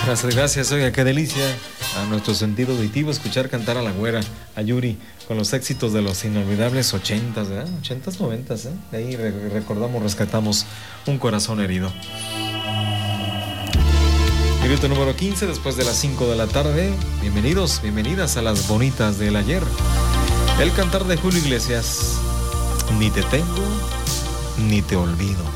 Gracias, oiga, qué delicia a nuestro sentido auditivo escuchar cantar a la güera, a Yuri, con los éxitos de los inolvidables 80s, ¿verdad? 80s, 90s, ¿eh? De ahí recordamos, rescatamos un corazón herido. Minuto número 15, después de las 5 de la tarde. Bienvenidos, bienvenidas a las bonitas del ayer. El cantar de Julio Iglesias. Ni te tengo, ni te olvido.